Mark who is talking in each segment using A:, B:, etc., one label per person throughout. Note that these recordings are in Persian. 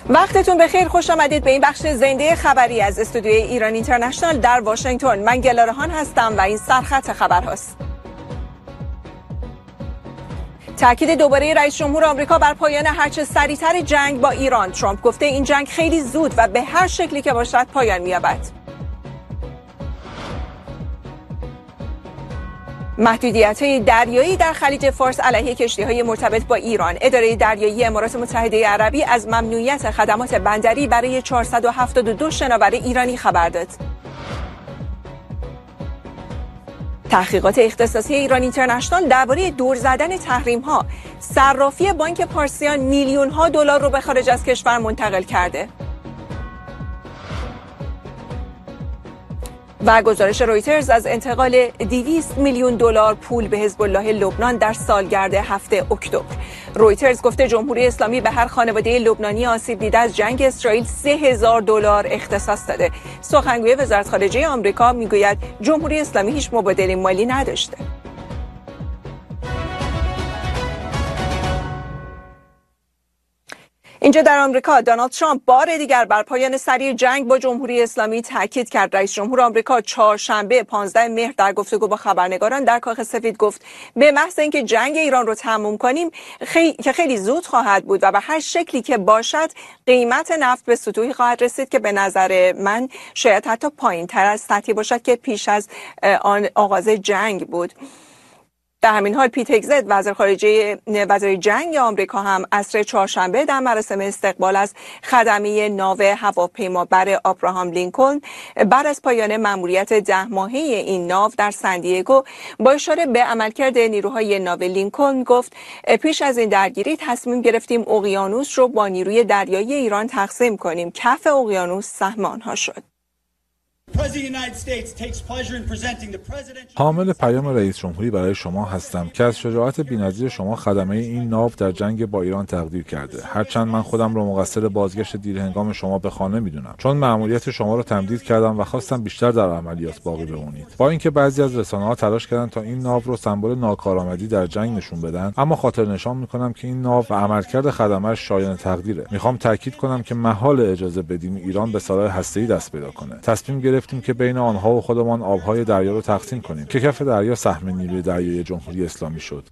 A: وقتتون بخیر، خوش آمدید به این بخش زنده خبری از استودیوی ایران اینترنشنال در واشنگتن. من گلارهان هستم و این سرخط خبرهاست. تاکید دوباره رئیس جمهور آمریکا بر پایان هرچه سریعتر جنگ با ایران. ترامپ گفته این جنگ خیلی زود و به هر شکلی که باشد پایان می‌یابد. محدودیت‌های دریایی در خلیج فارس علیه کشتی‌های مرتبط با ایران. اداره دریایی امارات متحده عربی از ممنوعیت خدمات بندری برای 472 شناور ایرانی خبر داد. تحقیقات اختصاصی ایران اینترنشنال درباره دور زدن تحریم‌ها. صرافی بانک پارسیان میلیون‌ها دلار رو به خارج از کشور منتقل کرده. و گزارش رویترز از انتقال 200 میلیون دلار پول به حزب الله لبنان در سالگرد 7 اکتبر. رویترز گفته جمهوری اسلامی به هر خانواده لبنانی آسیب دیده از جنگ اسرائیل 3000 دلار اختصاص داده. سخنگوی وزارت خارجه آمریکا میگوید جمهوری اسلامی هیچ مبادله مالی نداشته. اینجا در آمریکا دونالد ترامپ بار دیگر بر پایان سریع جنگ با جمهوری اسلامی تاکید کرد. رئیس جمهور آمریکا چهارشنبه 15 مهر در گفتگو با خبرنگاران در کاخ سفید گفت به محض اینکه جنگ ایران رو تموم کنیم که خیلی زود خواهد بود و به هر شکلی که باشد قیمت نفت به سطوحی خواهد رسید که به نظر من شاید حتی پایین‌تر از سطحی باشد که پیش از آن آغاز جنگ بود. در همین حال پیت هگزت وزیر جنگ آمریکا هم عصر چهارشنبه در مراسم استقبال از خدمه ناو هواپیمابر آبراهام لینکلن بعد از پایان مأموریت 10 ماهه این ناو در سندیگو با اشاره به عملکرد نیروهای ناو لینکلن گفت پیش از این درگیری تصمیم گرفتیم اقیانوس رو با نیروی دریایی ایران تقسیم کنیم. کف اقیانوس سهم آنها شد.
B: حامل پیام رئیس جمهوری برای شما هستم که از شجاعت بی‌نظیر شما خدمه این ناو در جنگ با ایران تقدیر کرده. هرچند من خودم را مقصر بازگشت دیرهنگام شما به خانه میدونم، چون مأموریت شما را تمدید کردم و خواستم بیشتر در عملیات باقی بمونید. با اینکه بعضی از رسانه‌ها تلاش کردند تا این ناو رو سمبل ناکارآمدی در جنگ نشون بدن، اما خاطر نشان میکنم که این ناو و عملکرد خدمه‌اش شایان تقدیره. میخوام تاکید کنم که محال اجازه بدیم ایران به سلاح هسته‌ای دست پیدا کنه. تصمیم گرفتیم که بین آنها و خودمان آبهای دریا رو تقسیم کنیم که کف دریا سهم نیروی دریایی جمهوری اسلامی شد.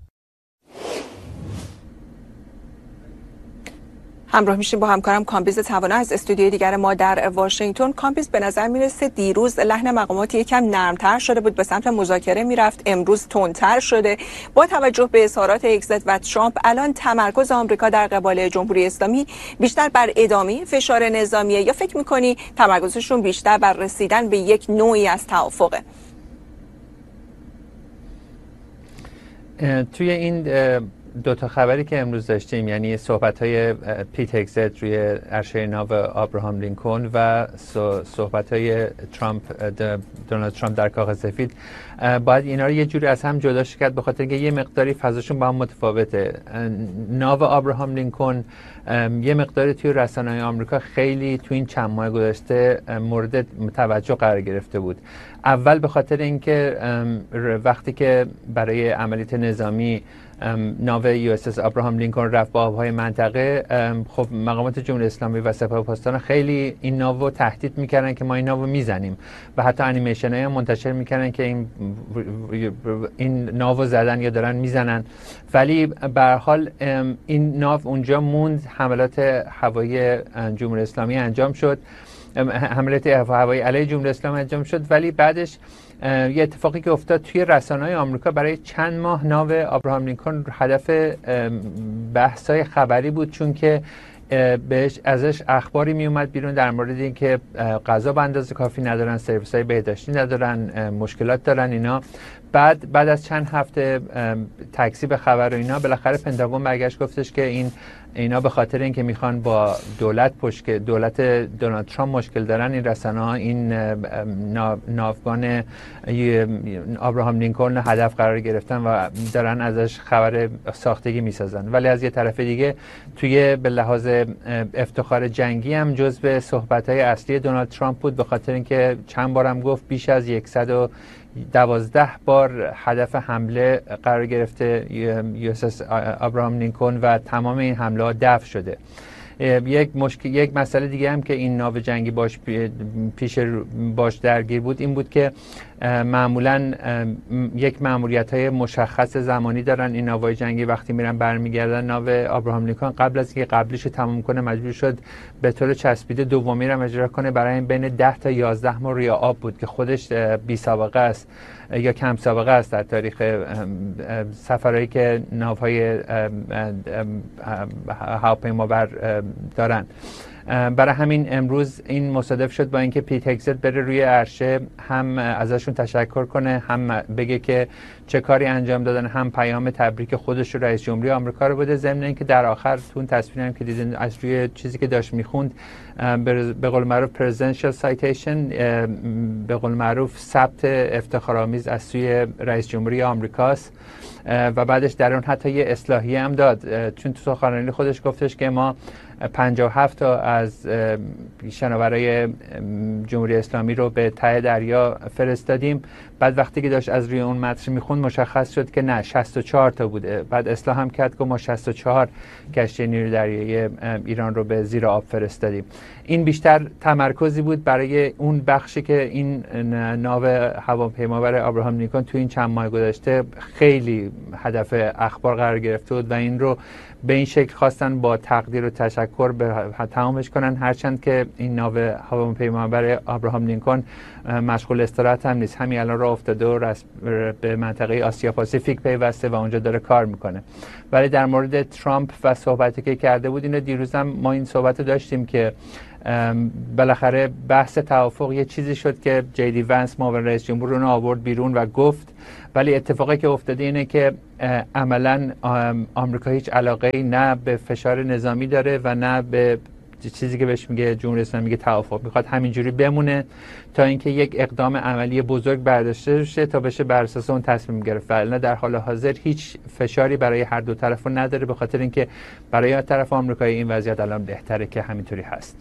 A: همراه میشیم با همکارم کامبیز توانا از استودیوی دیگر ما در واشنگتن. کامبیز، به نظر میرسه دیروز لحن مقامات یکم نرمتر شده بود، به سمت مذاکره میرفت، امروز تندتر شده. با توجه به اظهارات هگزت و ترامپ الان تمرکز آمریکا در قبال جمهوری اسلامی بیشتر بر ادامه فشار نظامیه یا فکر میکنی تمرکزشون بیشتر بر رسیدن به یک نوعی از توافقه؟
C: توی این دو تا خبری که امروز داشتیم، یعنی صحبت‌های پیت هگزت روی عرشه ناو آبراهام لینکلن و صحبت‌های دونالد ترامپ در کاخ سفید، باید اینا رو یه جوری از هم جداش کرد، به خاطر اینکه یه مقداری فضاشون با هم متفاوته. ناو آبراهام لینکلن یه مقداری توی رسانه‌های آمریکا خیلی توی این چند ماه گذشته مورد توجه قرار گرفته بود. اول به خاطر اینکه وقتی که برای عملیات نظامی ناو USS آبراهام لینکلن رفت با آبهای منطقه، خب مقامات جمهوری اسلامی و سپاهپاسداران خیلی این ناو رو تهدید میکردن که ما این ناو رو میزنیم و حتی انیمیشن های منتشر میکردن که این ناو رو زدن یا دارن میزنن. ولی به هر حال این ناو اونجا موند، حملات هوایی جمهوری اسلامی انجام شد، حملات هوایی علیه جمهوری اسلامی انجام شد. ولی بعدش یه اتفاقی که افتاد توی رسانه‌های آمریکا، برای چند ماه ناو آبراهام لینکلن هدف بحث‌های خبری بود، چون که ازش اخباری می اومد بیرون در مورد اینکه غذا به اندازه کافی ندارن، سرویس‌های بهداشتی ندارن، مشکلات دارن اینا. بعد از چند هفته تکذیب خبر و اینا، بالاخره پنتاگون برگشت گفتش که اینا به خاطر اینکه میخوان با دولت دونالد ترامپ مشکل دارن، این رسانه‌ها این ناوگان آبراهام لینکلن هدف قرار گرفتن و دارن ازش خبر ساختگی میسازن. ولی از یه طرف دیگه توی به لحاظ افتخار جنگی هم جزو صحبت‌های اصلی دونالد ترامپ بود، به خاطر اینکه چند بارم گفت بیش از 112 بار هدف حمله قرار گرفته USS آبراهام لینکلن و تمام این حمله ها دفع شده. یک مسئله دیگه هم که این ناو جنگی باش درگیر بود این بود که معمولاً یک ماموریت‌های مشخص زمانی دارن این ناوهای جنگی. وقتی میرن برمیگردن، ناو آبراهام لینکلن قبل از اینکه قبلیشو تموم کنه مجبور شد به طور چسبیده دومی رو اجرا کنه. برای این بین 10 تا 11 ماه روی آب بود که خودش بی سابقه است یا کم سابقه است در تاریخ سفرهایی که ناوهای هواپیمابر دارن. برای همین امروز این مصادف شد با اینکه پیت هگزت بره روی عرشه، هم ازشون تشکر کنه، هم بگه که چه کاری انجام دادن، هم پیام تبریک خودش رو رئیس جمهوری آمریکا رو بده. ضمن اینکه در آخر تو اون تصویری هم که دیدین از روی چیزی که داشت میخوند به قول معروف presidential citation، به قول معروف ثبت افتخارآمیز از سوی رئیس جمهوری آمریکاست و بعدش در اون حتی یه اصلاحیه هم داد، چون تو سخنرانی خودش گفتش که ما 57 تا از شناورای جمهوری اسلامی رو به ته دریا فرستادیم. بعد وقتی که داشت از روی اون متن میخوند مشخص شد که نه، 64 تا بوده. بعد اصلاح هم کرد که ما 64 کشتی نیروی دریایی ایران رو به زیر آب فرستادیم. این بیشتر تمرکزی بود برای اون بخشی که این ناو هواپیمابر آبراهام لینکلن تو این چند ماه گذشته خیلی هدف اخبار قرار گرفته بود و این رو به این شکل خواستن با تقدیر و تشکر به تمامش کنن. هرچند که این ناو هواپیمابر آبراهام لینکلن مشغول استراحت هم نیست، همین الان راه افتاده و به منطقه آسیا پاسیفیک پیوسته و اونجا داره کار میکنه. ولی در مورد ترامپ و صحبتی که کرده بود، اینو دیروز هم ما این صحبت رو داشتیم که بالاخره بحث توافق یه چیزی شد که جی دی ونس معاون رئیس جمهور اون آورد بیرون و گفت، ولی اتفاقی که افتاده اینه که عملاً آمریکا هیچ علاقه‌ای نه به فشار نظامی داره و نه به چیزی که بهش میگه جمهوری اسلامی میگه توافق. میخواد همینجوری بمونه تا اینکه یک اقدام عملی بزرگ برداشته بشه تا بشه بر اساس اون تصمیم گرفت. ولی در حال حاضر هیچ فشاری برای هر دو طرف نداره، به خاطر اینکه برای طرف آمریکایی این وضعیت الان بهتره که همینطوری هست.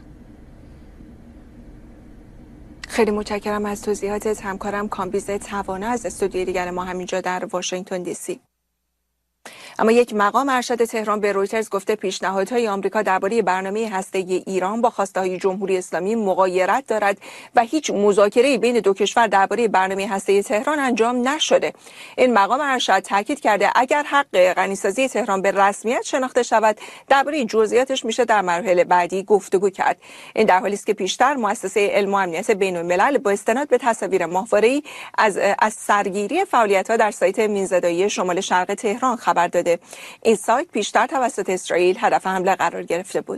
A: خیلی متشکرم از توضیحاتت همکارم کامبیز توانا از استودیوی دیگر ما همینجا در واشنگتن دی سی. اما یک مقام ارشد تهران به رویترز گفته پیشنهادهای آمریکا درباره برنامه هسته‌ای ایران با خواسته‌های جمهوری اسلامی مغایرت دارد و هیچ مذاکره‌ای بین دو کشور درباره برنامه هسته‌ای تهران انجام نشده. این مقام ارشد تاکید کرده اگر حق غنیسازی تهران به رسمیت شناخته شود، درباره جزئیاتش میشه در مراحل بعدی گفتگو کرد. این در حالی است که پیشتر مؤسسه علم و امنیت بین‌الملل با استناد به تصاویر ماهواره‌ای از سرگیری فعالیت‌ها در سایت مینزدایی شمال شرق تهران خبر داده. این سایت پیشتر توسط اسرائیل هدف حمله قرار گرفته بود.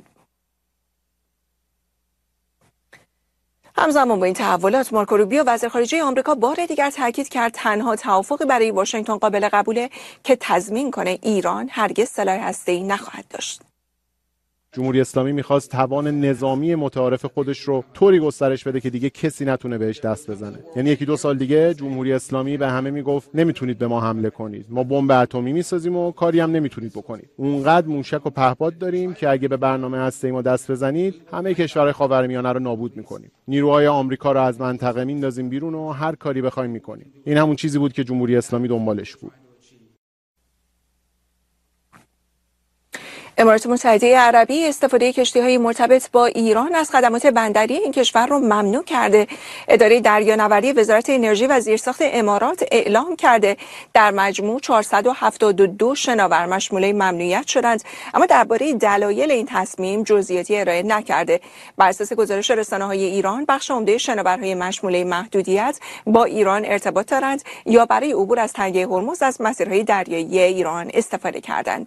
A: همزمان با این تحولات، مارکو روبیو وزیر خارجه آمریکا بار دیگر تاکید کرد تنها توافقی برای واشنگتن قابل قبوله که تضمین کنه ایران هرگز سلاح هسته‌ای نخواهد داشت.
D: جمهوری اسلامی میخواست توان نظامی متعارف خودش رو طوری گسترش بده که دیگه کسی نتونه بهش دست بزنه. یعنی 1-2 سال دیگه جمهوری اسلامی به همه میگفت نمیتونید به ما حمله کنید، ما بمب اتمی میسازیم و کاری هم نمیتونید بکنید. اونقدر موشک و پهپاد داریم که اگه به برنامه هسته‌ای ما دست بزنید همه کشورهای خاورمیانه رو نابود میکنیم. نیروهای آمریکا رو از منطقه میندازیم بیرون و هر کاری بخوایم میکنیم. این همون چیزی بود که جمهوری اسلامی دنبالش بود.
A: امارات متحده عربی استفاده کشتی‌های مرتبط با ایران از خدمات بندری این کشور را ممنوع کرده. اداره دریانوردی وزارت انرژی و زیرساخت امارات اعلام کرده در مجموع 472 شناور مشمول ممنوعیت شدند، اما درباره دلایل این تصمیم جزئیاتی ارائه نکرده. بر اساس گزارش رسانه‌های ایران، بخش عمده شناورهای مشمول محدودیت با ایران ارتباط دارند یا برای عبور از تنگه هرمز از مسیرهای دریایی ایران استفاده کردند.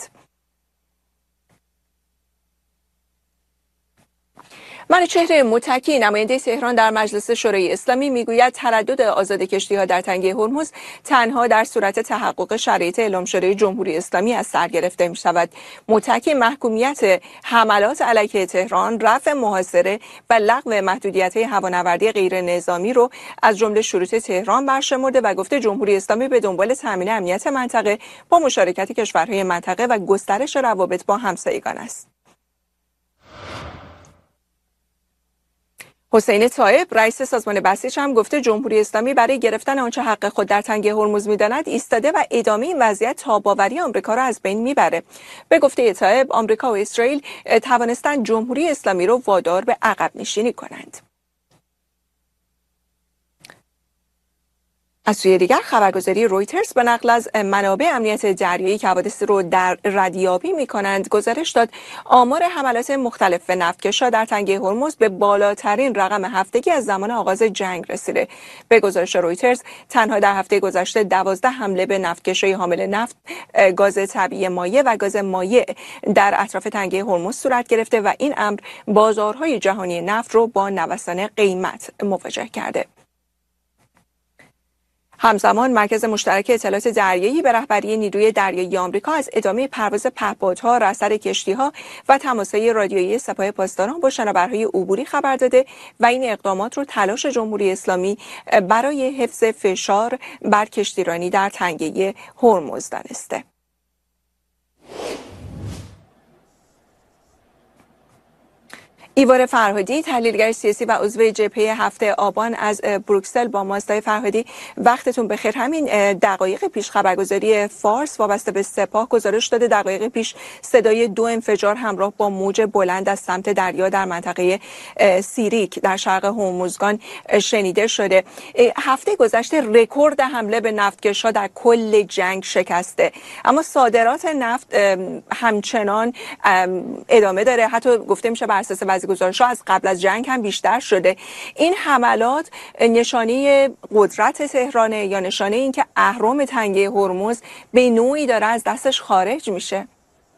A: منوچهر متکی نماینده تهران در مجلس شورای اسلامی میگوید تردد آزاد کشتی‌ها در تنگه هرمز تنها در صورت تحقق شرایط اعلام شده جمهوری اسلامی از سر گرفته می‌شود. متکی محکومیت حملات علیه تهران، رفع محاصره و لغو محدودیت‌های هوانوردی غیر نظامی رو از جمله شروط تهران برشمرده و گفته جمهوری اسلامی به دنبال تامین امنیت منطقه با مشارکت کشورهای منطقه و گسترش روابط با همسایگان است. حسین طایب رئیس سازمان بسیج هم گفته جمهوری اسلامی برای گرفتن آنچه حق خود در تنگه هرمز می‌داند ایستاده و ادامه این وضعیت تاب‌آوری آمریکا را از بین میبره. به گفته طایب آمریکا و اسرائیل توانستند جمهوری اسلامی را وادار به عقب نشینی کنند. از سوی دیگر خبرگزاری رویترز به نقل از منابع امنیت دریایی که حوادث رو در ردیابی می‌کنند گزارش داد آمار حملات مختلف نفتکش‌ها در تنگه هرمز به بالاترین رقم هفتگی از زمان آغاز جنگ رسیده. به گزارش رویترز تنها در هفته گذشته 12 حمله به نفتکش‌های حامل نفت، گاز طبیعی مایع و گاز مایع در اطراف تنگه هرمز صورت گرفته و این امر بازارهای جهانی نفت رو با نوسان قیمت مواجه کرده. همزمان مرکز مشترک اطلاعات دریایی به رهبری نیروی دریایی آمریکا از ادامه پرواز پهپادها، رصد کشتی‌ها و تماس‌های رادیویی سپاه پاسداران با شناورهای عبوری خبر داده و این اقدامات رو تلاش جمهوری اسلامی برای حفظ فشار بر کشتیرانی در تنگه هرمز دانسته. ایوار فرهادی تحلیلگر سیاسی و عضو جبهه هفته آبان از بروکسل با ماست. فرهادی وقتتون بخیر. همین دقایق پیش خبرگزاری فارس وابسته به سپاه گزارش داده دقایق پیش صدای 2 انفجار همراه با موج بلند از سمت دریا در منطقه سیریک در شرق هرمزگان شنیده شده. هفته گذشته رکورد حمله به نفتکش‌ها در کل جنگ شکسته، اما صادرات نفت همچنان ادامه داره. حتی گفته میشه بر اساس گزارش‌ها از قبل از جنگ هم بیشتر شده. این حملات نشانه قدرت تهرانه یا نشانه این که اهرم تنگه هرمز به نوعی داره از دستش خارج میشه؟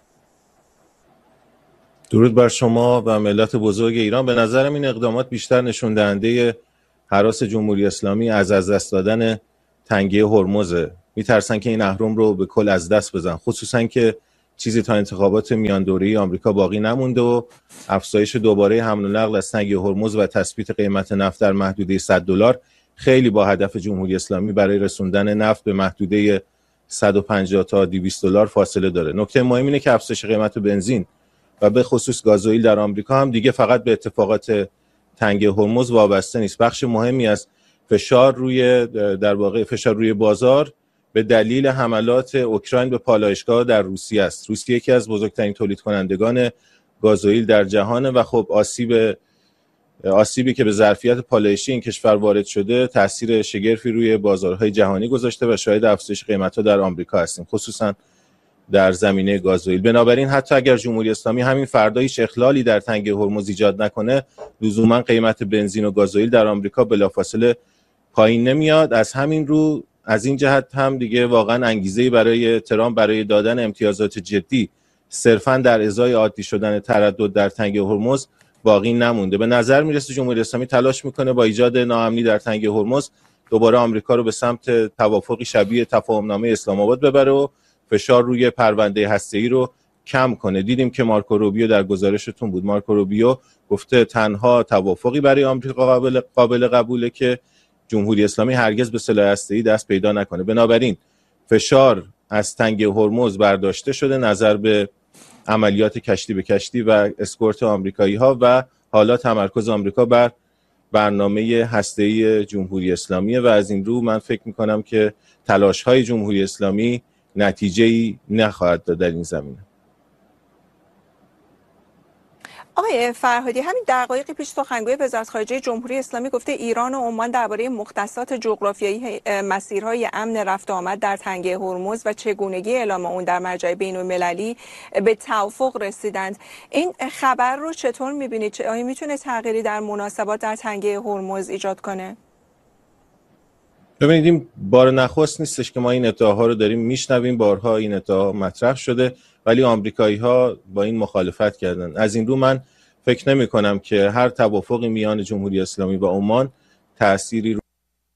E: درود بر شما و ملت بزرگ ایران. به نظرم این اقدامات بیشتر نشون دهنده هراس جمهوری اسلامی از دست دادن تنگه هرمزه. میترسن که این اهرم رو به کل از دست بزنن، خصوصا که چیزی تا انتخابات میان دوره‌ای آمریکا باقی نمونده و افزایش دوباره حمل و نقل از تنگه هرمز و تثبیت قیمت نفت در محدوده $100 خیلی با هدف جمهوری اسلامی برای رسوندن نفت به محدوده 150 تا $200 فاصله داره. نکته مهم اینه که افزایش قیمت بنزین و به خصوص گازوئیل در آمریکا هم دیگه فقط به اتفاقات تنگه هرمز وابسته نیست. بخش مهمی از فشار روی بازار به دلیل حملات اوکراین به پالایشگاه در روسیه است. روسیه یکی از بزرگترین تولید کنندگان گازوئیل در جهانه و خب آسیبی که به ظرفیت پالایشی این کشور وارد شده تاثیر شگرفی روی بازارهای جهانی گذاشته و شاهد افزایش قیمت‌ها در آمریکا هستیم، خصوصا در زمینه گازوئیل. بنابراین حتی اگر جمهوری اسلامی همین فردا هیچ اخلالی در تنگه هرمز ایجاد نکنه، لزوما قیمت بنزین و گازوئیل در آمریکا بلافاصله پایین نمیاد. از همین رو از این جهت هم دیگه واقعا انگیزه‌ای برای ترامپ برای دادن امتیازات جدی صرفاً در ازای عادی شدن تردد در تنگه هرمز باقی نمونده. به نظر میرسه جمهوری اسلامی تلاش میکنه با ایجاد ناامنی در تنگه هرمز دوباره آمریکا رو به سمت توافقی شبیه تفاهمنامه اسلام آباد ببره و فشار روی پرونده هسته‌ای رو کم کنه. دیدیم که مارکو روبیو در گزارشتون بود. مارکو روبیو گفته تنها توافقی برای آمریکا قابل قبوله که جمهوری اسلامی هرگز به سلاح هسته‌ای دست پیدا نکنه. بنابراین فشار از تنگه هرمز برداشته شده نظر به عملیات کشتی به کشتی و اسکورت آمریکایی‌ها و حالا تمرکز آمریکا بر برنامه هسته‌ای جمهوری اسلامیه و از این رو من فکر می‌کنم که تلاش‌های جمهوری اسلامی نتیجه‌ای نخواهد داد در این زمینه.
A: آقای فرهادی همین دقایق پیش سخنگوی وزارت خارجه جمهوری اسلامی گفته ایران و عمان درباره مختصات جغرافیایی مسیرهای امن رفت و آمد در تنگه هرمز و چگونگی اعلام اون در مرجع بین‌المللی به توافق رسیدند. این خبر رو چطور می‌بینید؟ آیا میتونه تغییری در مناسبات در تنگه هرمز ایجاد کنه؟
E: ببینید این بار نخست نیستش که ما این ادعاها رو داریم میشنویم، بارها این ادعا مطرح شده ولی آمریکایی‌ها با این مخالفت کردن. از این رو من فکر نمی کنم که هر توافقی میان جمهوری اسلامی و عمان تأثیری رو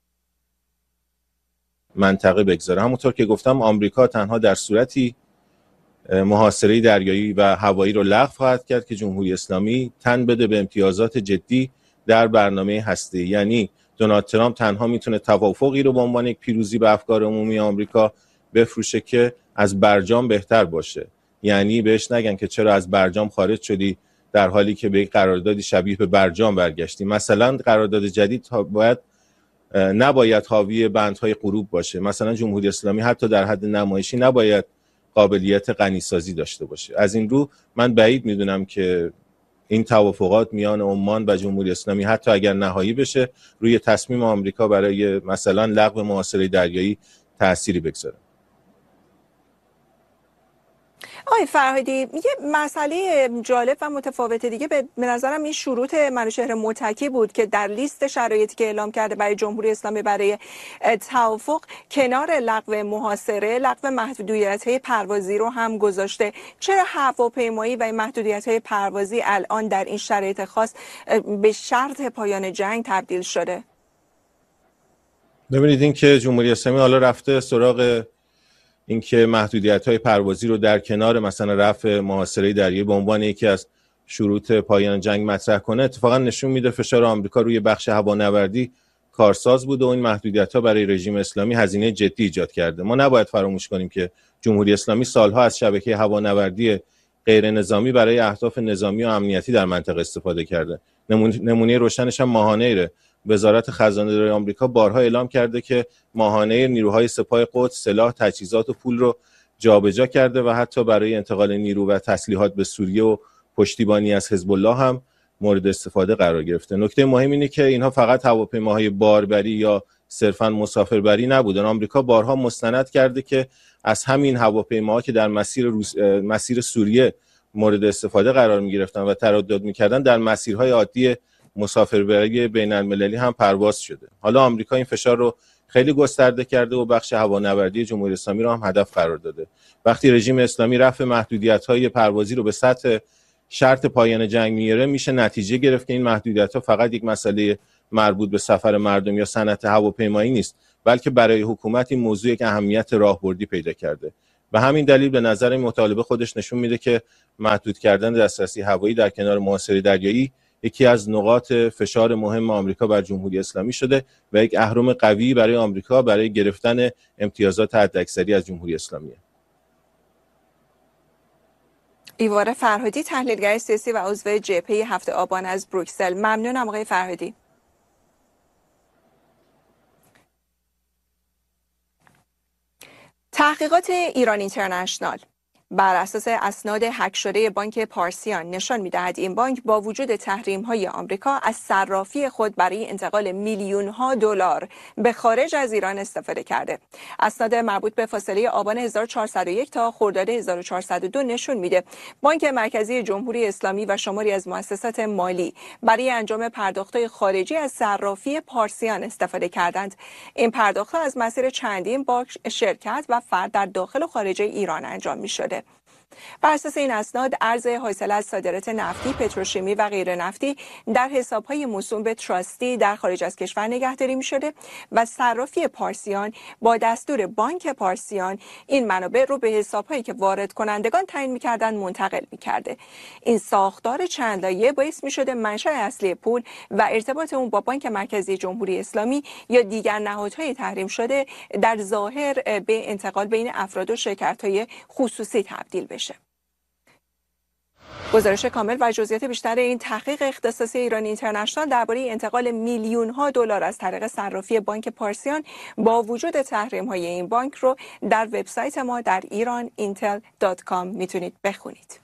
E: منطقه بگذاره. همونطور که گفتم آمریکا تنها در صورتی محاصره دریایی و هوایی رو لغو خواهد کرد که جمهوری اسلامی تن بده به امتیازات جدی در برنامه هسته‌ای. یعنی دونالد ترامپ تنها میتونه توافقی رو به عنوان یک پیروزی به افکار عمومی آمریکا بفروشه که از برجام بهتر باشه. یعنی بهش نگن که چرا از برجام خارج شدی در حالی که به یک قراردادی شبیه به برجام برگشتیم. مثلا قرارداد جدید نباید حاوی بندهای غروب باشه. مثلا جمهوری اسلامی حتی در حد نمایشی نباید قابلیت غنیسازی داشته باشه. از این رو من بعید میدونم که این توافقات میان عمان و جمهوری اسلامی حتی اگر نهایی بشه روی تصمیم آمریکا برای مثلا لغو محاصره دریایی تأثیری بگذاره.
A: آقای فرهادی، یه مسئله جالب و متفاوت دیگه به نظرم این شروط منوچهر متکی بود که در لیست شرایطی که اعلام کرده برای جمهوری اسلامی برای توافق کنار لغو محاصره، لغو محدودیت‌های پروازی رو هم گذاشته. چرا هواپیمایی و محدودیت‌های پروازی الان در این شرایط خاص به شرط پایان جنگ تبدیل شده؟
E: ببینید این که جمهوری اسلامی حالا رفته سراغ اینکه محدودیت‌های پروازی رو در کنار مثلا رفع محاصره دریایی به عنوان یکی از شروط پایان جنگ مطرح کنه، اتفاقا نشون میده فشار آمریکا روی بخش هوانوردی کارساز بوده و این محدودیت‌ها برای رژیم اسلامی هزینه جدی ایجاد کرده. ما نباید فراموش کنیم که جمهوری اسلامی سالها از شبکه هوانوردی غیر نظامی برای اهداف نظامی و امنیتی در منطقه استفاده کرده. نمونه روشنش هم ماهانه وزارت خزانه‌داری آمریکا بارها اعلام کرده که ماهانه نیروهای سپاه قدس سلاح، تجهیزات و پول رو جابجا کرده و حتی برای انتقال نیرو و تسلیحات به سوریه و پشتیبانی از حزب الله هم مورد استفاده قرار گرفته. نکته مهم اینه که اینها فقط هواپیماهای باربری یا صرفاً مسافربری نبودن. آمریکا بارها مستند کرده که از همین هواپیماها که در مسیر سوریه مورد استفاده قرار می‌گرفتن و تردد می‌کردن در مسیرهای عادی مسافربری بین‌المللی هم پرواز شده. حالا آمریکا این فشار رو خیلی گسترده کرده و بخش هوانوردی جمهوری اسلامی رو هم هدف قرار داده. وقتی رژیم اسلامی رفع محدودیت‌های پروازی رو به سطح شرط پایان جنگ میاره، میشه نتیجه گرفت که این محدودیت‌ها فقط یک مسئله مربوط به سفر مردم یا صنعت هواپیمایی نیست، بلکه برای حکومت این موضوع یک اهمیت راهبردی پیدا کرده. به همین دلیل به نظر این مطالبه خودش نشون میده که محدود کردن دسترسی هوایی در کنار محاصره دریایی یکی از نقاط فشار مهم آمریکا بر جمهوری اسلامی شده و یک اهرم قوی برای آمریکا برای گرفتن امتیازات حداکثری از جمهوری اسلامی.
A: ایوار فرهادی، تحلیلگر سیاسی و عضو جبهه 7 آبان از بروکسل. ممنونم آقای فرهادی. تحقیقات ایران اینترنشنال بر اساس اسناد هک شده بانک پارسیان نشان می‌دهد این بانک با وجود تحریم‌های آمریکا از صرافی خود برای انتقال میلیون‌ها دلار به خارج از ایران استفاده کرده. اسناد مربوط به فاصله آبان 1401 تا خرداد 1402 نشون میده بانک مرکزی جمهوری اسلامی و شماری از مؤسسات مالی برای انجام پرداخت‌های خارجی از صرافی پارسیان استفاده کردند. این پرداخت‌ها از مسیر چندین بانک، شرکت و فرد در داخل و خارج ایران انجام می‌شده. بر اساس این اسناد ارز حاصل از صادرات نفتی، پتروشیمی و غیر نفتی در حساب‌های موسوم به تراستی در خارج از کشور نگهداری می‌شده و صرافی پارسیان با دستور بانک پارسیان این منابع رو به حساب‌هایی که وارد کنندگان تعیین می‌کردند منتقل می‌کرده. این ساختار چند لایه باعث می‌شده منشأ اصلی پول و ارتباط اون با بانک مرکزی جمهوری اسلامی یا دیگر نهادهای تحریم شده در ظاهر به انتقال بین افراد و شرکت‌های خصوصی تبدیل بشه. گزارش کامل و جزئیات بیشتر این تحقیق اختصاصی ایران اینترنشنال درباره انتقال میلیون‌ها دلار از طریق صرافی بانک پارسیان با وجود تحریم‌های این بانک رو در وبسایت ما در iranintel.com میتونید بخونید.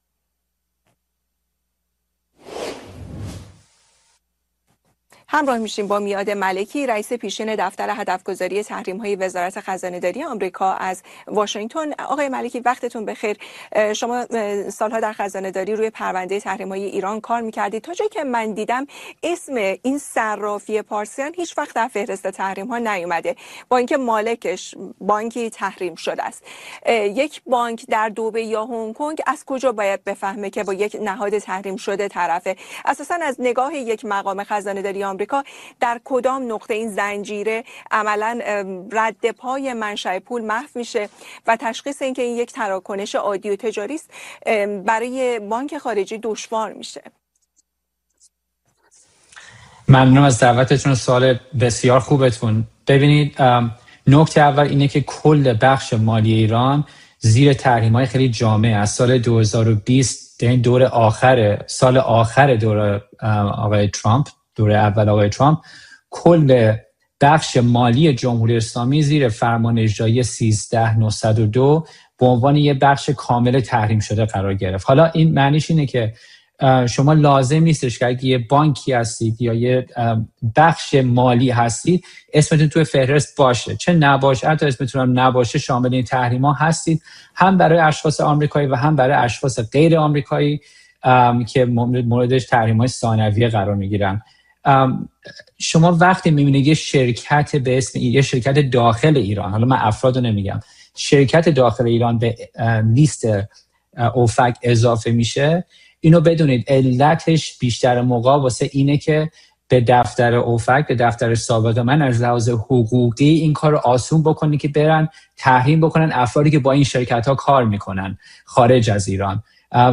A: همراه میشیم با میاد ملکی، رئیس پیشین دفتر هدفگذاری تحریم‌های وزارت خزانه‌داری آمریکا از واشنگتن. آقای ملکی وقتتون بخیر. شما سالها در خزانه‌داری روی پرونده تحریم‌های ایران کار می‌کردید. تا جایی که من دیدم اسم این صرافی پارسیان هیچ وقت در فهرست تحریم‌ها نیومده، با اینکه مالکش بانکی تحریم شده است. یک بانک در دبی یا هنگ کنگ از کجا باید بفهمه که با یک نهاد تحریم شده طرفه؟ اساساً از نگاه یک مقام خزانه‌داری آمریکا در کدام نقطه این زنجیره عملاً رد پای منشأ پول محو میشه و تشخیص اینکه این یک تراکنش عادی و تجاری است برای بانک خارجی دشوار میشه؟
F: ممنونم از دعوتتون. سوال بسیار خوبتون. ببینید، نکته اول اینه که کل بخش مالی ایران زیر تحریم‌های خیلی جامع از سال 2020 این دور آخر سال آخر دور آقای ترامپ، دور اول آقای ترامپ، کل بخش مالی جمهوری اسلامی زیر فرمان اجرایی 13902 به عنوان یه بخش کامل تحریم شده قرار گرفت. حالا این معنیش اینه که شما لازم نیستش که اگه یه بانکی هستید یا یه بخش مالی هستید اسمتون توی فهرست باشه، چه نباشه، حتی اسمتون هم نباشه شامل این تحریما هستید، هم برای اشخاص آمریکایی و هم برای اشخاص غیر آمریکایی که موردش تحریم‌های ثانویه قرار میگیرن. شما وقتی میبینید یه شرکت به اسم یه شرکت داخل ایران، حالا من افرادو نمیگم، شرکت داخل ایران به لیست اوفک اضافه میشه، اینو بدونید علتش بیشتر موقع واسه اینه که به دفتر اوفک، به دفتر سابق من از لحاظ حقوقی این کار رو آسون بکنی که برن تحریم بکنن افرادی که با این شرکت ها کار میکنن خارج از ایران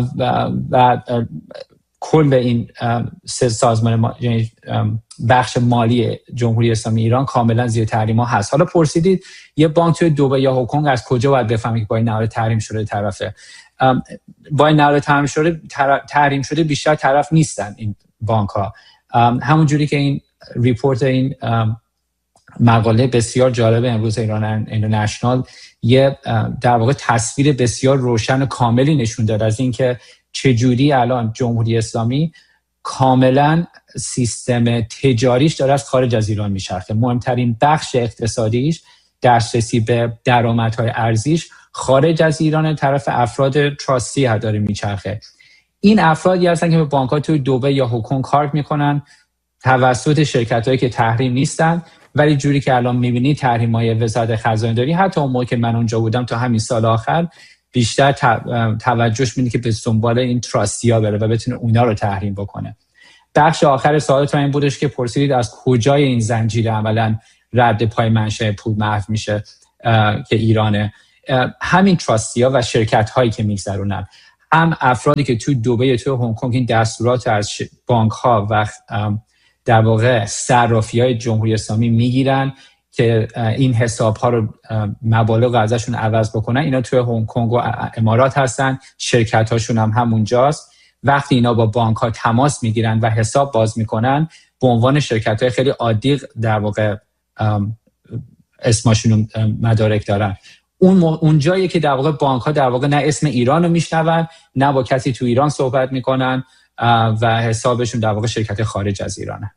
F: و کل این سه سازمان بخش مالی جمهوری اسلامی ایران کاملا زیر تحریم ها هست. حالا پرسیدید یه بانک توی دبی یا هنگ کنگ از کجا باید بفهمه که با این نهاد تحریم شده طرفه؟ با این نهاد تحریم شده بیشتر طرف نیستن این بانک ها. همون جوری که این ریپورت، این مقاله بسیار جالب امروز ایران اینترنشنال یه در واقع تصویر بسیار روشن و کاملی نشون داد از اینکه چجوری الان جمهوری اسلامی کاملا سیستم تجاریش داره از خارج از ایران میچرخه. مهمترین بخش اقتصادیش دسترسی به درآمدهای ارزیش خارج از ایران طرف افراد تراستی داره میچرخه. این افرادی هستن که به بانک‌ها توی دبی یا هنگ کنگ کار میکنن توسط شرکت‌هایی که تحریم نیستن، ولی جوری که الان میبینی تحریم‌های وزارت خزانه‌داری حتی اون موقع که من اونجا بودم تا همین سال آخر بیشتر توجهش میده که به دنبال این تراستیا بره و بتونه اونا رو تحریم بکنه. بخش آخر سوالتون این بودش که پرسیدید از کجای این زنجیره عملاً رد پای منشأ پول محو میشه که ایرانه. همین تراستیا و شرکت هایی که میگذرونن، هم افرادی که توی دبی توی هنگ کنگ این دستورات از بانک ها و در واقع صرافی های جمهوری اسلامی میگیرن که این حساب ها رو مبالغ ازشون عوض بکنن، اینا توی هنگ کنگ و امارات هستن، شرکت هاشون هم همونجاست. وقتی اینا با بانک ها تماس میگیرن و حساب باز میکنن به عنوان شرکت های خیلی عادی در واقع اسمشون مدارک دارن. اون جایی که در واقع بانک ها در واقع نه اسم ایران رو میشنون نه با کسی تو ایران صحبت میکنن و حسابشون در واقع شرکت خارج از ایرانه.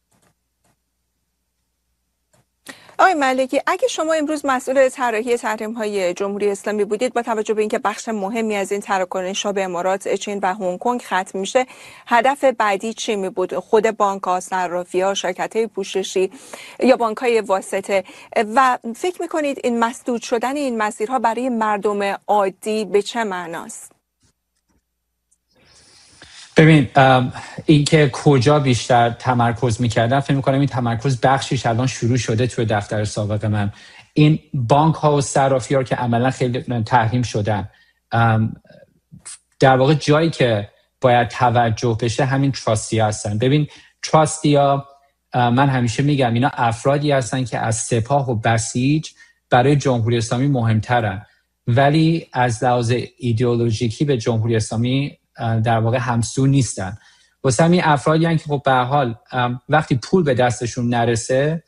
A: آقای ملکی، اگه شما امروز مسئول طراحی تحریم‌های جمهوری اسلامی بودید، با توجه به اینکه بخش مهمی از این تراکنش‌ها به امارات، چین و هنگ کنگ ختم میشه، هدف بعدی چی می بود؟ خود بانک‌ها، صرافی‌ها، شرکت‌های پوششی یا بانک‌های واسطه؟ و فکر می‌کنید این مسدود شدن این مسیرها برای مردم عادی به چه معناست؟
F: ببین، این که کجا بیشتر تمرکز میکردن، فکر میکنم این تمرکز بخشیش الان شروع شده توی دفتر سابق من. این بانک ها و صرافی ها که عملا خیلی تحریم شدن، در واقع جایی که باید توجه بشه همین تراستی هستن. ببین تراستی ها، من همیشه میگم اینا افرادی هستن که از سپاه و بسیج برای جمهوری اسلامی مهمترن، ولی از لحاظ ایدئولوژیکی به جمهوری اسلامی در واقع همسو نیستن. واسه همین افرادی هستن که خب به هر حال وقتی پول به دستشون نرسه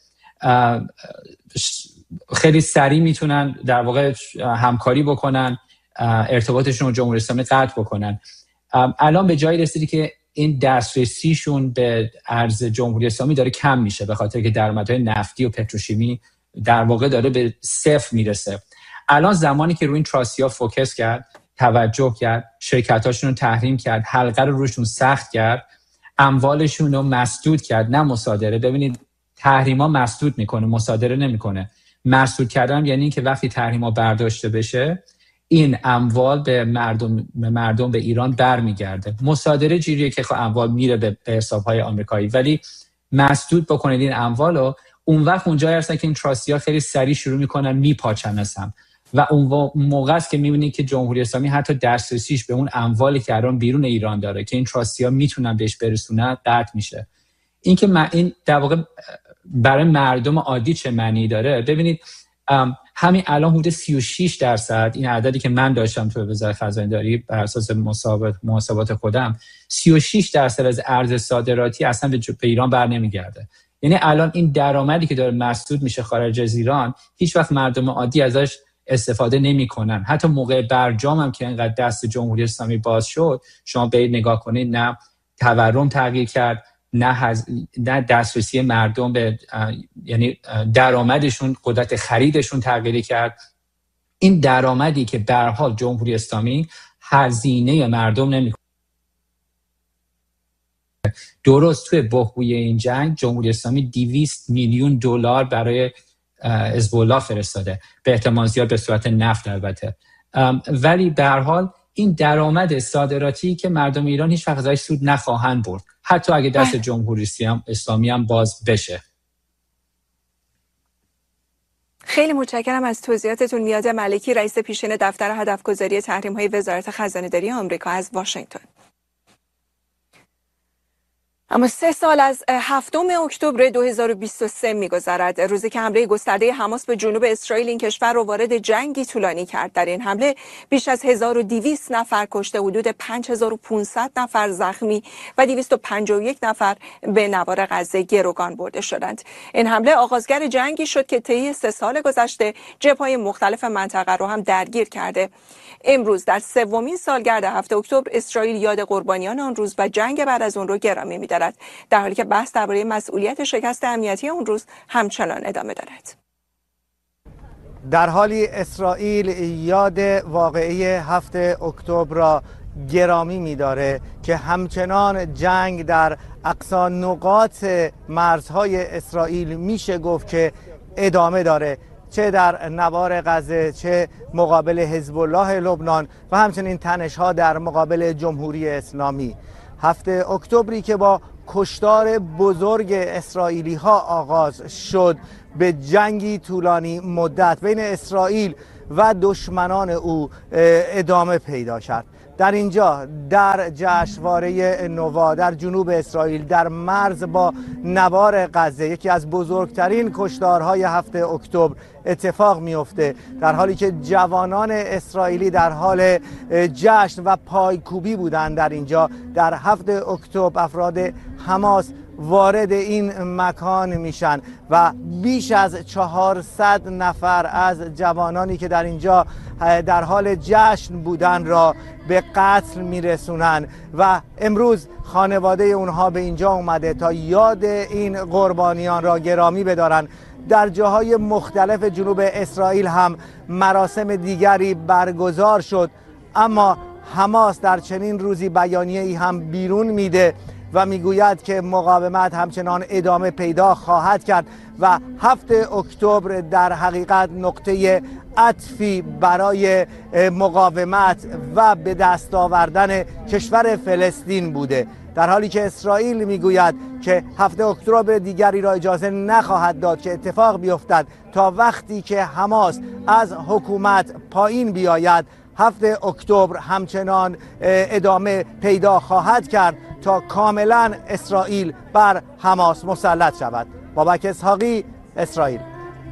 F: خیلی سریع میتونن در واقع همکاری بکنن، ارتباطشون رو جمهوری اسلامی قطع بکنن. الان به جایی رسیدی که این دسترسیشون به ارز جمهوری اسلامی داره کم میشه به خاطر که درآمدهای نفتی و پتروشیمی در واقع داره به صفر میرسه. الان زمانی که روی این تراسیا فوکس کرد، توجه کرد، شرکتاشون رو تحریم کرد، حلقه رو روشون سخت کرد، اموالشون رو مسدود کرد، نه مصادره. ببینید تحریما مسدود میکنه، مصادره نمیکنه. مسدود کردن یعنی این که وقتی تحریما برداشته بشه این اموال به مردم به ایران برمیگرده. مصادره جوریه که اموال میره به حساب‌های آمریکایی، ولی مسدود بکنید این اموالو، اون وقت اونجایی هستن که این تراستی‌ها خیلی سریع شروع میکنن میپاچن اصلا. و اون موقع است که می‌بینید که جمهوری اسلامی حتی دسترسیش به اون اموالی که الان بیرون ایران داره که این تراستی‌ها میتونن بهش برسونن قطع میشه. این که این در واقع برای مردم عادی چه معنی داره؟ ببینید همین الان حدود 36%، این عددی که من داشتم تو وزارت خزانه‌داری بر اساس محاسبات خودم، 36% از ارز صادراتی اصلا به ایران برنمیگرده. یعنی الان این درآمدی که داره مسدود میشه خارج از ایران، هیچ وقت مردم عادی ازش استفاده نمیکنن. حتی موقع برجام هم که اینقدر دست جمهوری اسلامی باز شد، شما برید نگاه کنید، نه تورم تغییر کرد، نه دسترسی مردم به یعنی درآمدشون، قدرت خریدشون تغییر کرد. این درآمدی که به هر حال جمهوری اسلامی هزینه مردم نمیکنه. درست توی بحبوحه این جنگ جمهوری اسلامی 200 میلیون دلار برای حزب الله فرستاده، به احتمال زیاد به صورت نفت البته، ولی به هر حال این درآمد صادراتی که مردم ایران هیچ وقت ازش سود نخواهند برد، حتی اگه دست جمهوری اسلامی هم باز بشه.
A: خیلی متشکرم از توضیحاتتون. نیاد ملکی، رئیس پیشین دفتر هدفگذاری تحریم‌های وزارت خزانه‌داری آمریکا از واشنگتن. اما 3 سال از 7 اکتبر 2023 می‌گذرد، روزی که حمله گسترده حماس به جنوب اسرائیل این کشور را وارد جنگی طولانی کرد. در این حمله بیش از 1200 نفر کشته، حدود 5500 نفر زخمی و 251 نفر به نوار غزه گروگان برده شدند. این حمله آغازگر جنگی شد که طی 3 سال گذشته جبهه‌های مختلف منطقه را هم درگیر کرده. امروز در 3مین سالگرد 7 اکتبر اسرائیل یاد قربانیان آن روز و جنگ بعد از اون رو گرامی می‌دارد، در حالی که بحث درباره مسئولیت شکست امنیتی اون روز همچنان ادامه دارد.
G: در حالی اسرائیل یاد واقعه 7 اکتبر را گرامی می‌داره که همچنان جنگ در اقصا نقاط مرزهای اسرائیل میشه گفت که ادامه داره، چه در نوار غزه، چه مقابل حزب الله لبنان و همچنین تنش‌ها در مقابل جمهوری اسلامی. 7 اکتبری که با کشتار بزرگ اسرائیلی‌ها آغاز شد، به جنگی طولانی مدت بین اسرائیل و دشمنان او ادامه پیدا کرد. در اینجا در جشنواره نووا در جنوب اسرائیل در مرز با نوار غزه، یکی از بزرگترین کشتارهای 7 اکتبر اتفاق میفته، در حالی که جوانان اسرائیلی در حال جشن و پایکوبی بودند. در اینجا در 7 اکتبر افراد حماس وارد این مکان میشن و بیش از 400 نفر از جوانانی که در اینجا در حال جشن بودن را به قتل میرسونن و امروز خانواده اونها به اینجا اومده تا یاد این قربانیان را گرامی بدارن. در جاهای مختلف جنوب اسرائیل هم مراسم دیگری برگزار شد، اما حماس در چنین روزی بیانیه‌ای هم بیرون میده و میگوید که مقاومت همچنان ادامه پیدا خواهد کرد و 7 اکتبر در حقیقت نقطه عطفی برای مقاومت و به دست آوردن کشور فلسطین بوده، در حالی که اسرائیل میگوید که 7 اکتبر دیگری را اجازه نخواهد داد که اتفاق بیفتد تا وقتی که حماس از حکومت پایین بیاید. 7 اکتبر همچنان ادامه پیدا خواهد کرد تا کاملا اسرائیل بر حماس مسلط شود. بابک اسحاقی، اسرائیل.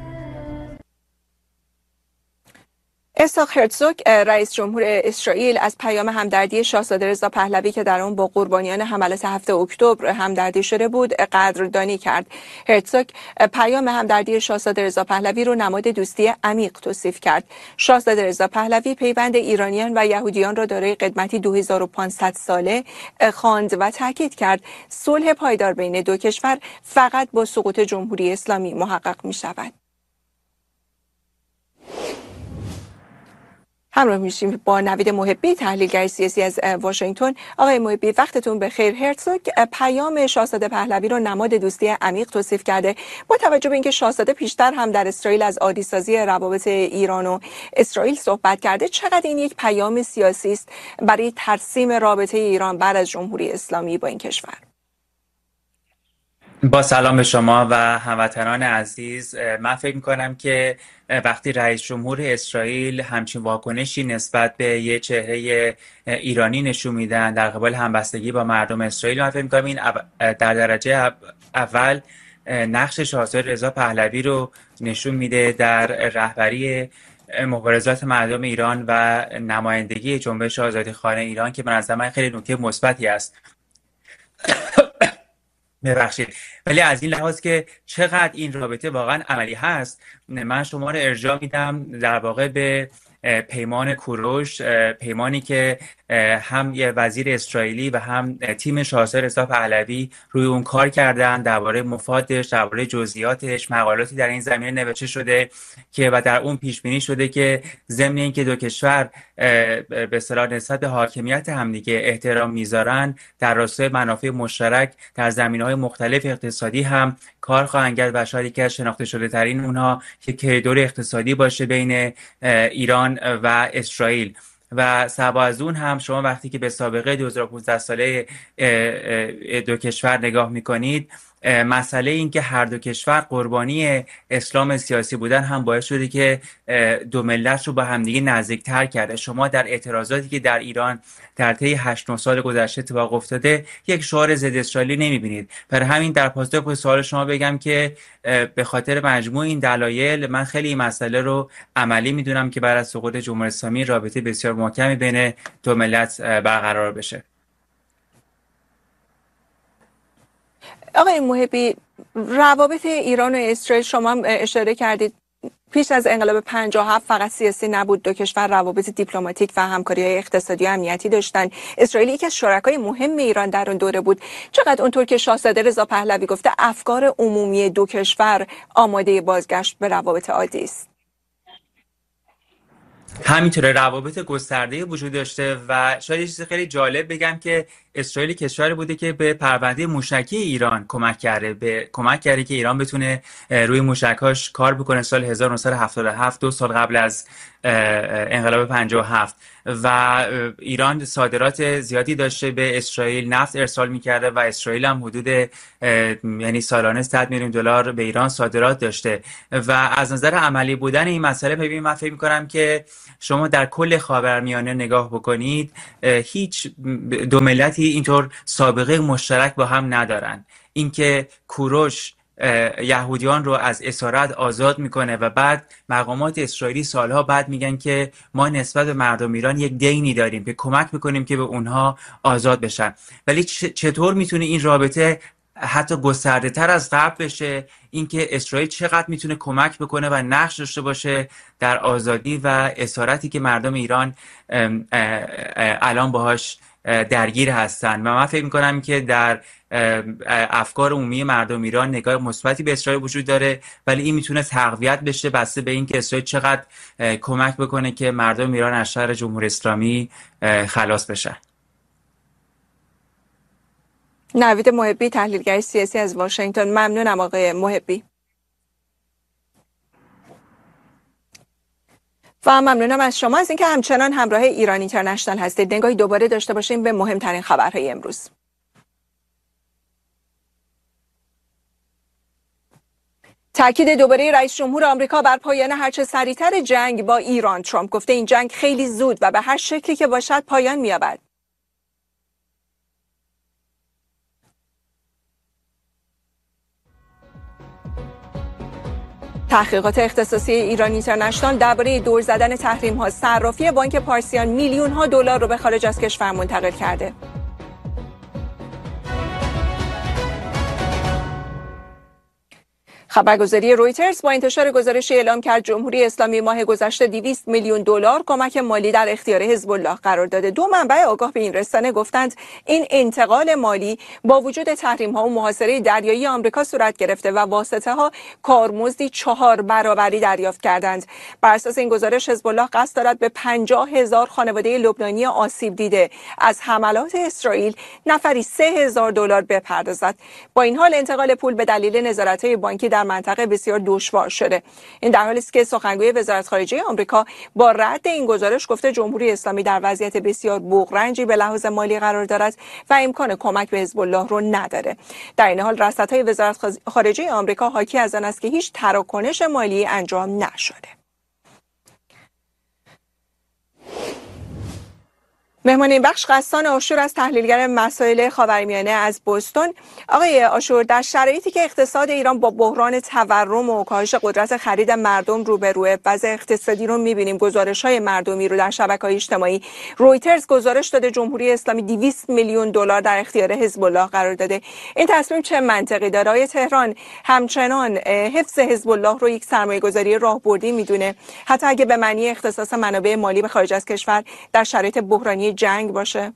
A: اسحاق هرتزوگ، رئیس جمهور اسرائیل، از پیام همدردی شاهزاده رضا پهلوی که در آن با قربانیان حملات 7 اکتبر همدردی شده بود قدردانی کرد. هرتزوگ پیام همدردی شاهزاده رضا پهلوی رو نماد دوستی عمیق توصیف کرد. شاهزاده رضا پهلوی پیوند ایرانیان و یهودیان را دارای قدمتی 2500 ساله خواند و تاکید کرد صلح پایدار بین دو کشور فقط با سقوط جمهوری اسلامی محقق می شود. همراه میشیم با نوید محبی، تحلیلگر سیاسی از واشنگتن. آقای محبی، وقتتون بخیر. هرتزوگ پیام شاهزاده پهلوی رو نماد دوستی عمیق توصیف کرده، با توجه به اینکه شاهزاده پیشتر هم در اسرائیل از عادی‌سازی روابط ایران و اسرائیل صحبت کرده، چقدر این یک پیام سیاسی است برای ترسیم رابطه ایران بعد از جمهوری اسلامی با این کشور؟
H: با سلام به شما و هموطنان عزیز. من فکر میکنم که وقتی رئیس جمهور اسرائیل همچین واکنشی نسبت به یه چهره ایرانی نشون میدن در قبال همبستگی با مردم اسرائیل، من فکر میکنم این در درجه اول نقش شاهزاده رضا پهلوی رو نشون میده در رهبری مبارزات مردم ایران و نمایندگی جنبش آزادیخواهان ایران که به نظر من خیلی نکته مثبتی است. ببخشید، ولی از این لحاظ که چقدر این رابطه واقعا عملی هست، من شما رو ارجاع میدم در واقع به پیمان کوروش، پیمانی که هم یه وزیر اسرائیلی و هم تیم شاهزاده رضا پهلوی روی اون کار کردن، درباره مفادش، درباره جزئیاتش مقالاتی در این زمینه نوشته شده که و در اون پیش بینی شده که ضمن اینکه دو کشور به اصطلاح نسبت به حاکمیت همدیگه احترام میذارن، در راستای منافع مشترک در زمینه‌های مختلف اقتصادی هم کار خواهند کرد و شاید یکی از شناخته شده ترین اونها که کریدور اقتصادی باشه بین ایران و اسرائیل. و سوا از اون هم شما وقتی که به سابقه 2015 ساله دو کشور نگاه میکنید، مسئله این که هر دو کشور قربانی اسلام سیاسی بودن هم باعث شده که دو ملت رو با همدیگه نزدیکتر کرده. شما در اعتراضاتی که در ایران در طی 8-9 سال گذشته اتفاق افتاده یک شعار ضد اسرائیلی نمیبینید. برای همین در پاسخ به سوال شما بگم که به خاطر مجموع این دلایل من خیلی این مسئله رو عملی میدونم که بعد از سقوط جمهوری اسلامی رابطه بسیار محکمی بین دو ملت برقرار بشه.
A: آقای محبی، روابط ایران و اسرائیل شما هم اشاره کردید پیش از انقلاب 57 فقط سیاسی نبود، دو کشور روابط دیپلماتیک و همکاری‌های اقتصادی و امنیتی داشتن. اسرائیل یکی از شرکای مهم ایران در اون دوره بود. چقدر اونطور که شاهزاده رضا پهلوی گفته افکار عمومی دو کشور آماده بازگشت به روابط عادی است؟
H: همینطوره، روابط گسترده وجود داشته و شاید یه چیز خیلی جالب بگم که اسرائیل کشوری بوده که به پرونده موشکی ایران کمک کرده که ایران بتونه روی موشک‌هاش کار بکنه سال 1977، 2 سال قبل از انقلاب 57 و ایران صادرات زیادی داشته به اسرائیل، نفت ارسال می‌کرده و اسرائیل هم حدود یعنی سالانه 100 میلیون دلار به ایران صادرات داشته و از نظر عملی بودن این مسئله ببین من فکر می‌کنم که شما در کل خاورمیانه نگاه بکنید هیچ دو ملتی اینطور سابقه مشترک با هم ندارن. اینکه کوروش یهودیان رو از اسارت آزاد میکنه و بعد مقامات اسرائیلی سالها بعد میگن که ما نسبت به مردم ایران یک دینی داریم که کمک میکنیم که به اونها آزاد بشن، ولی چطور میتونه این رابطه حتی گسترده تر از قبل بشه؟ اینکه اسرائیل چقدر میتونه کمک بکنه و نقش داشته باشه در آزادی و اسارتی که مردم ایران الان باهاش درگیر هستن. و من فکر میکنم که در افکار عمومی مردم ایران نگاه مثبتی به اسرائیل وجود داره، ولی این میتونه تقویت بشه بسته به اینکه اسرائیل چقدر کمک بکنه که مردم ایران از شر جمهوری اسلامی خلاص بشن.
A: نوید محبی، تحلیلگر سیاسی از واشنگتن. ممنونم آقای محبی. و ممنونم از شما از اینکه همچنان همراه ایران اینترنشنال هستید. نگاهی دوباره داشته باشیم به مهمترین خبرهای امروز. تاکید دوباره رئیس جمهور آمریکا بر پایان هرچه سریعتر جنگ با ایران. ترامپ گفته این جنگ خیلی زود و به هر شکلی که باشد پایان می‌یابد. تحقیقات اختصاصی ایران اینترنشنال درباره دور زدن تحریم‌ها، صرافی بانک پارسیان میلیون‌ها دلار رو به خارج از کشور منتقل کرده. خبرگزاری رویترز با انتشار گزارشی اعلام کرد جمهوری اسلامی ماه گذشته 200 میلیون دلار کمک مالی در اختیار حزب الله قرار داده. دو منبع آگاه به این رسانه گفتند این انتقال مالی با وجود تحریم‌ها و محاصره دریایی آمریکا صورت گرفته و واسطه‌ها کارمزدی 4 برابری دریافت کردند. بر اساس این گزارش حزب الله قصد دارد به 50,000 خانواده لبنانی آسیب دیده از حملات اسرائیل نفری 3,000 دلار بپردازد. با این حال انتقال پول به دلیل نظارت‌های بانکی در منطقه بسیار دشوار شده. این در حالی است که سخنگوی وزارت خارجه آمریکا با رد این گزارش گفته جمهوری اسلامی در وضعیت بسیار بغرنجی به لحاظ مالی قرار دارد و امکان کمک به حزب الله رو نداره. در این حال رصدهای وزارت خارجه آمریکا حاکی از آن است که هیچ تراکنش مالی انجام نشده. مهمان این بخش غسان آشور از تحلیلگر مسائل خاورمیانه از بوستون. آقای آشور، در شرایطی که اقتصاد ایران با بحران تورم و کاهش قدرت خرید مردم روبروه، وضع اقتصادی رو می‌بینیم، گزارش‌های مردمی رو در شبکه‌های اجتماعی، رویترز گزارش داده جمهوری اسلامی 200 میلیون دلار در اختیار حزب الله قرار داده. این تصمیم چه منطقی داره؟ آیا تهران همچنان حفظ حزب الله رو یک سرمایه‌گذاری راهبردی می‌دونه، حتی اگه به معنی اختصاص منابع مالی به خارج از کشور در شرایط بحرانی جنگ باشه؟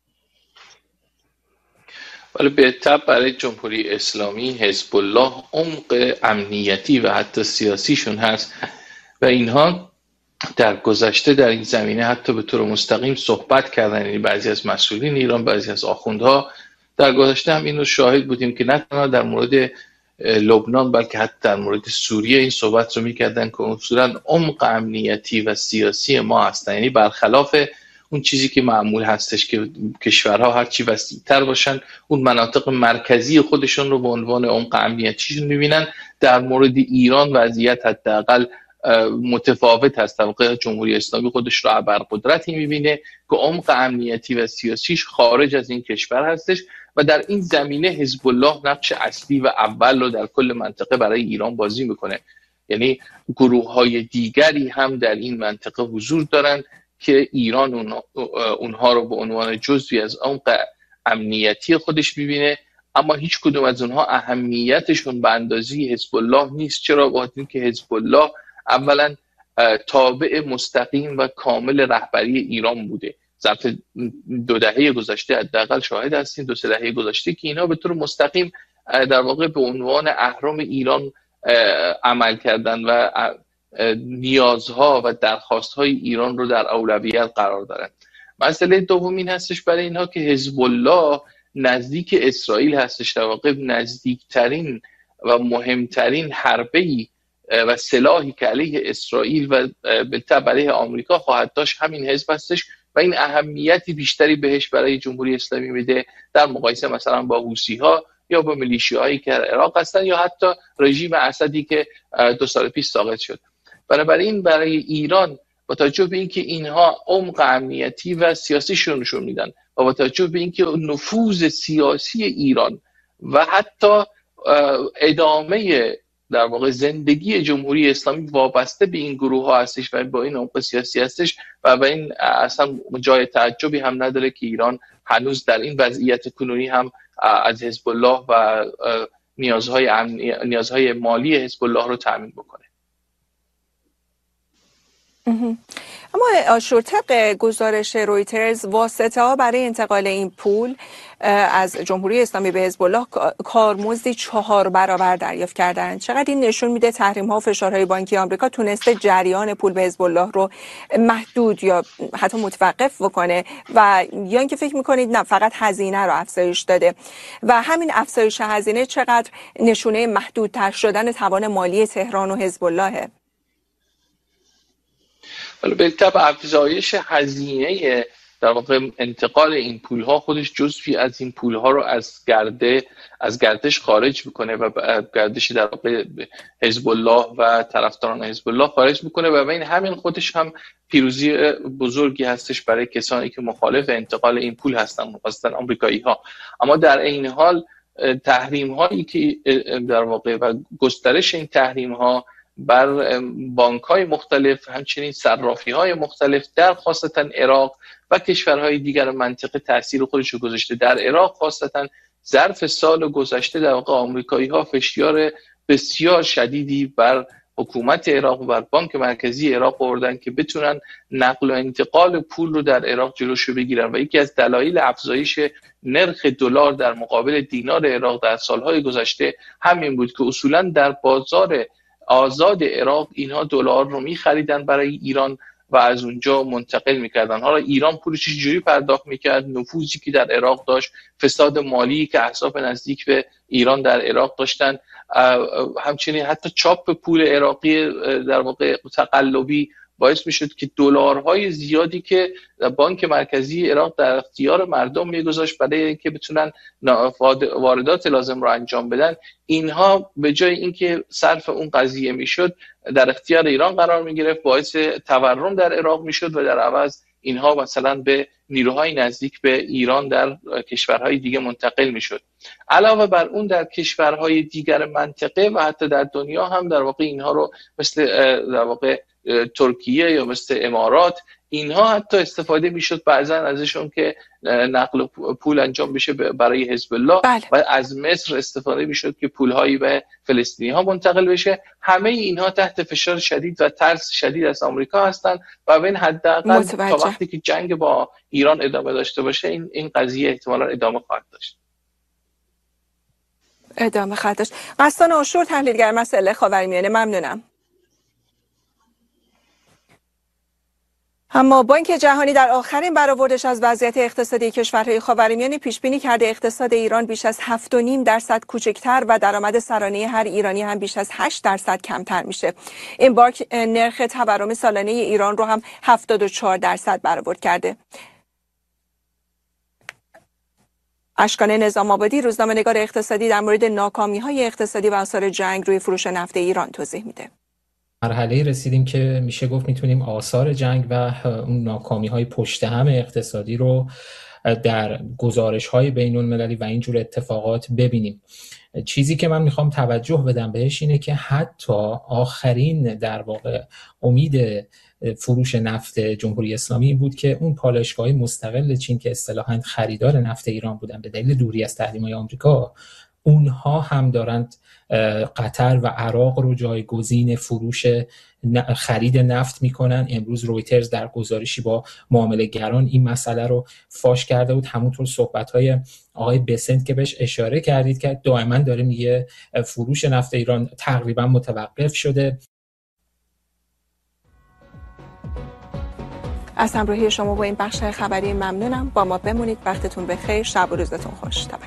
I: ولی به طب برای جمهوری اسلامی حزب الله عمق امنیتی و حتی سیاسیشون هست و اینها در گذشته در این زمینه حتی به طور مستقیم صحبت کردن. یعنی بعضی از مسئولین ایران، بعضی از آخوندها در گذشته هم اینو شاهد بودیم که نه تنها در مورد لبنان بلکه حتی در مورد سوریه این صحبت رو میکردن که اصولا عمق امنیتی و سیاسی ما هستن. یعنی برخلاف اون چیزی که معمول هستش که کشورها هرچی وسیع‌تر باشن اون مناطق مرکزی خودشون رو به عنوان عمق امنیتیشون میبینن، در مورد ایران وضعیت حداقل متفاوت هست. واقعا جمهوری اسلامی خودش رو ابرقدرتی میبینه که عمق امنیتی و سیاسیش خارج از این کشور هستش و در این زمینه حزب الله نقش اصلی و اول رو در کل منطقه برای ایران بازی میکنه. یعنی گروه‌های دیگری هم در این منطقه حضور دارن که ایران اونها رو به عنوان جزوی از عمق امنیتی خودش میبینه، اما هیچ کدوم از اونها اهمیتشون به اندازه حزب الله نیست. چرا؟ با اینکه حزب الله اولا تابع مستقیم و کامل رهبری ایران بوده. ظرف 2 دهه گذشته حداقل شاهد هستیم، 2-3 دهه گذشته که اینا به طور مستقیم در واقع به عنوان اهرم ایران عمل کردن و نیازها و درخواستهای ایران رو در اولویت قرار دارن. مسئله دوم این هستش برای اینها که حزب الله نزدیک اسرائیل هستش، در واقع نزدیکترین و مهمترین حربه‌ای و سلاحی که علیه اسرائیل و بالطبع علیه آمریکا خواهد داشت همین حزب هستش و این اهمیتی بیشتری بهش برای جمهوری اسلامی میده در مقایسه مثلا با حوثی‌ها یا با میلیشیاهایی که در عراق هستن یا حتی رژیم اسدی که 2 سال پیش ساقط شد. بنابراین برای ایران با توجه به اینکه اینها عمق امنیتی و سیاسیشون نشون میدن و با توجه به اینکه نفوذ سیاسی ایران و حتی ادامه در واقع زندگی جمهوری اسلامی وابسته به این گروه ها هستش و با این عمق سیاسی هستش و این اصلا جای تعجبی هم نداره که ایران هنوز در این وضعیت کنونی هم از حزب الله و نیازهای مالی حزب الله رو تامین بکنه.
A: اما آشور، طبق گزارش رویترز واسطه ها برای انتقال این پول از جمهوری اسلامی به حزب الله کارمزدی 4 برابر دریافت کردن. چقدر این نشون میده تحریم ها و فشارهای بانکی آمریکا تونسته جریان پول به حزب الله رو محدود یا حتی متوقف بکنه و یا اینکه فکر میکنید نه فقط هزینه رو افزایش داده و همین افزایش هزینه چقدر نشونه محدودتر شدن توان مالی تهران و حزب اللهه؟
I: ولی به طبع افزایش هزینه در واقع انتقال این پولها خودش جزوی از این پولها رو از گردش خارج میکنه و گردش در واقع حزب الله و طرفداران حزب الله خارج میکنه و این همین خودش هم پیروزی بزرگی هستش برای کسانی که مخالف انتقال این پول هستن، خاصتا آمریکایی ها. اما در این حال تحریم هایی که در واقع و گسترش این تحریم ها بر بانک‌های مختلف، همچنین صرافی‌های مختلف در خاصتا عراق و کشورهای دیگر منطقه تأثیر خودش رو گذاشته. در عراق خاصتا ظرف سال گذشته در واقع آمریکایی‌ها فشار بسیار شدیدی بر حکومت عراق و بر بانک مرکزی عراق آوردن که بتونن نقل و انتقال پول رو در عراق جلوشو بگیرن و یکی از دلایل افزایش نرخ دلار در مقابل دینار عراق در سالهای گذشته همین بود که اصولا در بازار آزاد عراق اینها دلار رو می‌خریدن برای ایران و از اونجا منتقل می‌کردن. حالا ایران پولش چجوری پرداخت می‌کرد؟ نفوذی که در عراق داشت، فساد مالی که احزاب نزدیک به ایران در عراق داشتن، همچنین حتی چاپ پول عراقی در واقع تقلبی باعث میشد که دلارهای زیادی که بانک مرکزی عراق در اختیار مردم میگذاشت برای اینکه بتونن واردات لازم رو انجام بدن، اینها به جای اینکه صرف اون قضیه میشد در اختیار ایران قرار میگرفت، باعث تورم در عراق میشد و در عوض اینها مثلا به نیروهای نزدیک به ایران در کشورهای دیگه منتقل میشد. علاوه بر اون در کشورهای دیگر منطقه و حتی در دنیا هم در واقع اینها رو مثل در واقع ترکیه یا مثل امارات اینها حتی استفاده میشد بعضا ازشون که نقل پول انجام بشه برای حزب الله.
A: بله.
I: و از مصر استفاده میشد که پولهایی به فلسطینی ها منتقل بشه. همه اینها تحت فشار شدید و ترس شدید از آمریکا هستند و ببین حداقل تا وقتی که جنگ با ایران ادامه داشته باشه این قضیه احتمالاً ادامه خواهد داشت.
A: ادامه خواهد داشت. غسان آشور، تحلیلگر مسائل خاورمیانه، ممنونم. اما بانک جهانی در آخرین برآوردش از وضعیت اقتصادی کشورهای خاورمیانه پیش بینی کرده اقتصاد ایران بیش از 7.5% کوچکتر و درآمد سرانه هر ایرانی هم بیش از 8% کمتر میشه. این بانک نرخ تورم سالانه ایران رو هم 74% برآورد کرده. اشکان نظام آبادی، روزنامه‌نگار اقتصادی، در مورد ناکامی‌های اقتصادی و آثار جنگ روی فروش نفت ایران توضیح میده.
J: مرحله رسیدیم که میشه گفت میتونیم آثار جنگ و اون ناکامی‌های پشت هم اقتصادی رو در گزارش‌های بین‌المللی و اینجور اتفاقات ببینیم. چیزی که من میخوام توجه بدم بهش اینه که حتی آخرین در واقع امید فروش نفت جمهوری اسلامی این بود که اون پالایشگاه‌های مستقل چین که اصطلاحاً خریدار نفت ایران بودن به دلیل دوری از تحریم‌های آمریکا، اونها هم دارند قطر و عراق رو جایگزین فروش خرید نفت میکنن. امروز رویترز در گزارشی با معامله‌گران این مسئله رو فاش کرده بود. همونطور صحبت‌های آقای بسنت که بهش اشاره کردید که دائما داره میگه فروش نفت ایران تقریبا متوقف شده.
A: از همراهی شما با این بخش خبری ممنونم. با ما بمونید. وقتتون بخیر. شب و روزتون خوش.